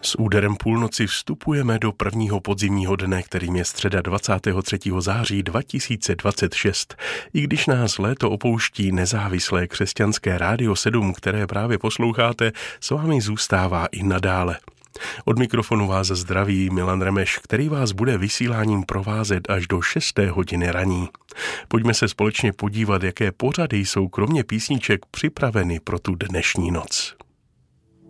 S úderem půlnoci vstupujeme do prvního podzimního dne, kterým je středa 23. září 2026. I když nás léto opouští, nezávislé křesťanské Rádio 7, které právě posloucháte, s vámi zůstává i nadále. Od mikrofonu vás zdraví Milan Remeš, který vás bude vysíláním provázet až do 6. hodiny raní. Pojďme se společně podívat, jaké pořady jsou kromě písniček připraveny pro tu dnešní noc.